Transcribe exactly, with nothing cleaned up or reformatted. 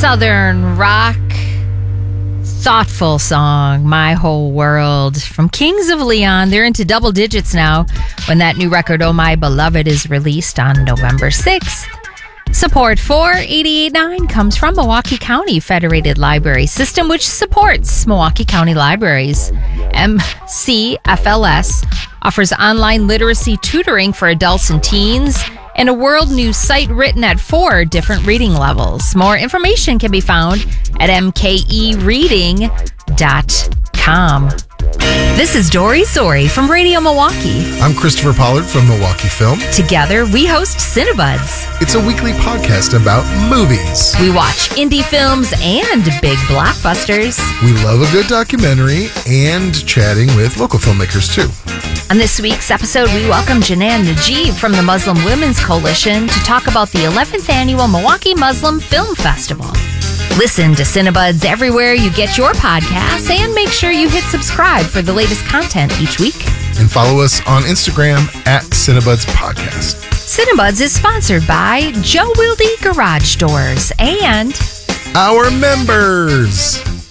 Southern rock, thoughtful song, My Whole World, from Kings of Leon. They're into double digits now when that new record, Oh My Beloved, is released on November sixth. Support for eighty-eight point nine comes from Milwaukee County Federated Library System, which supports Milwaukee County libraries. M C F L S offers online literacy tutoring for adults and teens, and a world news site written at four different reading levels. More information can be found at m k e reading dot com. This is Dory Sori from Radio Milwaukee. I'm Christopher Pollard from Milwaukee Film. Together, we host Cinebuds. It's a weekly podcast about movies. We watch indie films and big blockbusters. We love a good documentary and chatting with local filmmakers, too. On this week's episode, we welcome Janan Najib from the Muslim Women's Coalition to talk about the eleventh Annual Milwaukee Muslim Film Festival. Listen to Cinebuds everywhere you get your podcasts, and make sure you hit subscribe for the latest content each week. And follow us on Instagram at Cinebuds Podcast. Cinebuds is sponsored by Joe Wilde Garage Doors and our members.